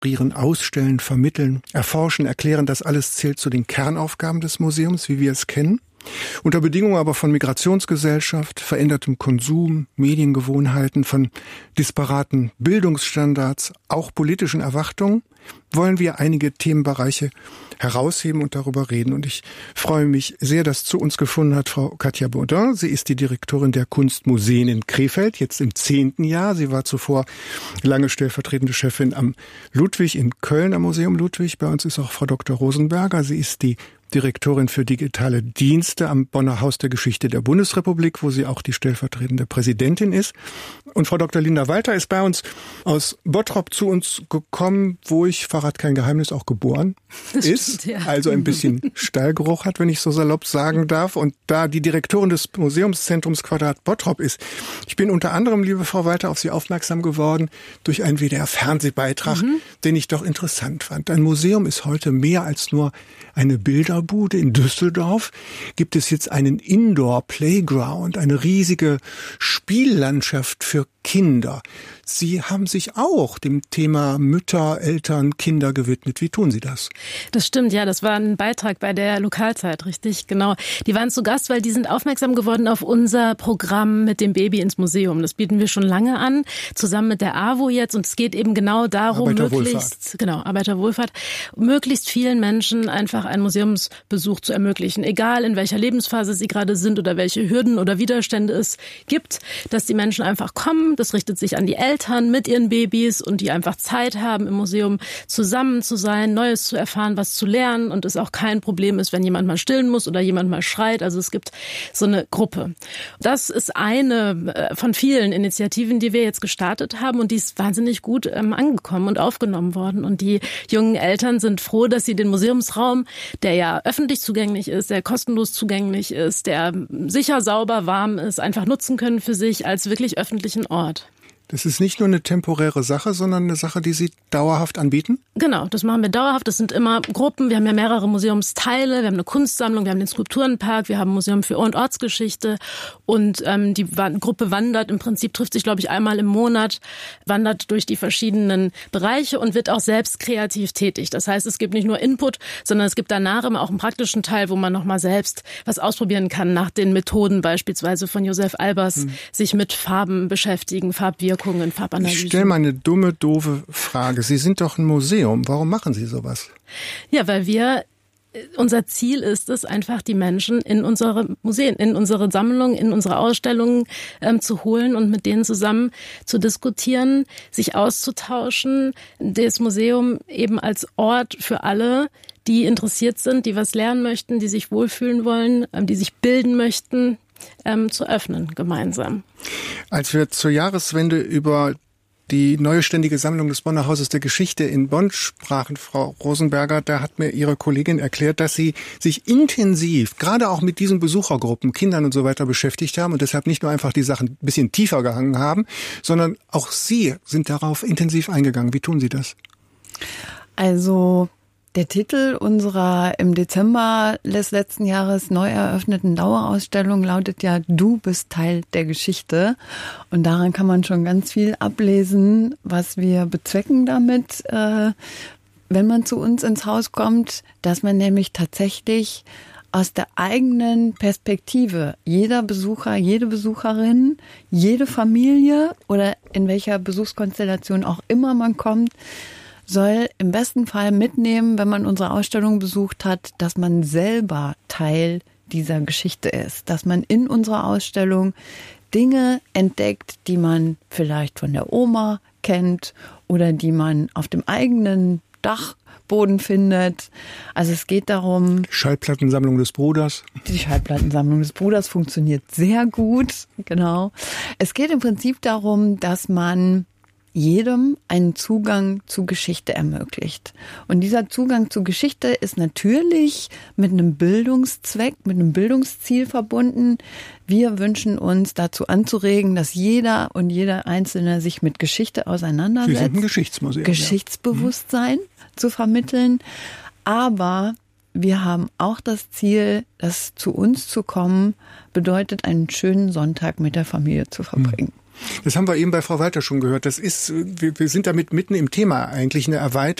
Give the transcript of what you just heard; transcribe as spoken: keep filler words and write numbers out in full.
Restaurieren, Ausstellen, Vermitteln, Erforschen, Erklären, das alles zählt zu den Kernaufgaben des Museums, wie wir es kennen. Unter Bedingungen aber von Migrationsgesellschaft, verändertem Konsum, Mediengewohnheiten, von disparaten Bildungsstandards, auch politischen Erwartungen, wollen wir einige Themenbereiche herausheben und darüber reden. Und ich freue mich sehr, dass zu uns gefunden hat Frau Katja Baudin. Sie ist die Direktorin der Kunstmuseen in Krefeld, jetzt im zehnten Jahr. Sie war zuvor lange stellvertretende Chefin am Ludwig in Köln, am Museum Ludwig. Bei uns ist auch Frau Doktor Rosenberger. Sie ist die Direktorin für digitale Dienste am Bonner Haus der Geschichte der Bundesrepublik, wo sie auch die stellvertretende Präsidentin ist. Und Frau Doktor Linda Walter ist bei uns aus Bottrop zu uns gekommen, wo ich, verrat kein Geheimnis, auch geboren das ist. Stimmt, ja. Also ein bisschen Stallgeruch hat, wenn ich so salopp sagen darf. Und da die Direktorin des Museumszentrums Quadrat Bottrop ist, ich bin unter anderem, liebe Frau Walter, auf Sie aufmerksam geworden durch einen W D R-Fernsehbeitrag, mhm. den ich doch interessant fand. Ein Museum ist heute mehr als nur eine Bilderbude. In Düsseldorf gibt es jetzt einen Indoor-Playground, eine riesige Spiellandschaft für Kinder. Sie haben sich auch dem Thema Mütter, Eltern, Kinder gewidmet. Wie tun Sie das? Das stimmt, ja. Das war ein Beitrag bei der Lokalzeit, richtig, genau. Die waren zu Gast, weil die sind aufmerksam geworden auf unser Programm mit dem Baby ins Museum. Das bieten wir schon lange an, zusammen mit der A W O jetzt. Und es geht eben genau darum, möglichst, genau, Arbeiterwohlfahrt, möglichst vielen Menschen einfach einen Museumsbesuch zu ermöglichen. Egal, in welcher Lebensphase sie gerade sind oder welche Hürden oder Widerstände es gibt, dass die Menschen einfach kommen. Das richtet sich an die Eltern mit ihren Babys und die einfach Zeit haben, im Museum zusammen zu sein, Neues zu erfahren, was zu lernen und es auch kein Problem ist, wenn jemand mal stillen muss oder jemand mal schreit. Also es gibt so eine Gruppe. Das ist eine von vielen Initiativen, die wir jetzt gestartet haben und die ist wahnsinnig gut ähm, angekommen und aufgenommen worden. Und die jungen Eltern sind froh, dass sie den Museumsraum, der ja öffentlich zugänglich ist, der kostenlos zugänglich ist, der sicher, sauber, warm ist, einfach nutzen können für sich als wirklich öffentlichen Ort. Das ist nicht nur eine temporäre Sache, sondern eine Sache, die Sie dauerhaft anbieten? Genau, das machen wir dauerhaft. Das sind immer Gruppen. Wir haben ja mehrere Museumsteile. Wir haben eine Kunstsammlung, wir haben den Skulpturenpark, wir haben ein Museum für Ur- und Ortsgeschichte. Und ähm, die Wa- Gruppe wandert, im Prinzip trifft sich, glaube ich, einmal im Monat, wandert durch die verschiedenen Bereiche und wird auch selbst kreativ tätig. Das heißt, es gibt nicht nur Input, sondern es gibt danach immer auch einen praktischen Teil, wo man nochmal selbst was ausprobieren kann, nach den Methoden beispielsweise von Josef Albers, hm. sich mit Farben beschäftigen, Farbwirkungen. Ich stelle mal eine dumme, doofe Frage. Sie sind doch ein Museum. Warum machen Sie sowas? Ja, weil wir, unser Ziel ist es, einfach die Menschen in unsere Museen, in unsere Sammlungen, in unsere Ausstellungen ähm, zu holen und mit denen zusammen zu diskutieren, sich auszutauschen. Das Museum eben als Ort für alle, die interessiert sind, die was lernen möchten, die sich wohlfühlen wollen, ähm, die sich bilden möchten, ähm, zu öffnen gemeinsam. Als wir zur Jahreswende über die neue ständige Sammlung des Bonner Hauses der Geschichte in Bonn sprachen, Frau Rosenberger, da hat mir Ihre Kollegin erklärt, dass Sie sich intensiv, gerade auch mit diesen Besuchergruppen, Kindern und so weiter beschäftigt haben und deshalb nicht nur einfach die Sachen ein bisschen tiefer gehangen haben, sondern auch Sie sind darauf intensiv eingegangen. Wie tun Sie das? Also der Titel unserer im Dezember des letzten Jahres neu eröffneten Dauerausstellung lautet ja "Du bist Teil der Geschichte". Und daran kann man schon ganz viel ablesen, was wir bezwecken damit, äh, wenn man zu uns ins Haus kommt, dass man nämlich tatsächlich aus der eigenen Perspektive, jeder Besucher, jede Besucherin, jede Familie oder in welcher Besuchskonstellation auch immer man kommt, soll im besten Fall mitnehmen, wenn man unsere Ausstellung besucht hat, dass man selber Teil dieser Geschichte ist. Dass man in unserer Ausstellung Dinge entdeckt, die man vielleicht von der Oma kennt oder die man auf dem eigenen Dachboden findet. Also es geht darum... Die Schallplattensammlung des Bruders. Die Schallplattensammlung des Bruders funktioniert sehr gut, genau. Es geht im Prinzip darum, dass man jedem einen Zugang zu Geschichte ermöglicht. Und dieser Zugang zu Geschichte ist natürlich mit einem Bildungszweck, mit einem Bildungsziel verbunden. Wir wünschen uns dazu anzuregen, dass jeder und jeder Einzelne sich mit Geschichte auseinandersetzt. Wir sind ein Geschichtsmuseum. Geschichtsbewusstsein ja. zu vermitteln. Aber wir haben auch das Ziel, dass zu uns zu kommen bedeutet, einen schönen Sonntag mit der Familie zu verbringen. Das haben wir eben bei Frau Walter schon gehört. Das ist, wir, wir sind damit mitten im Thema eigentlich eine Erweiterung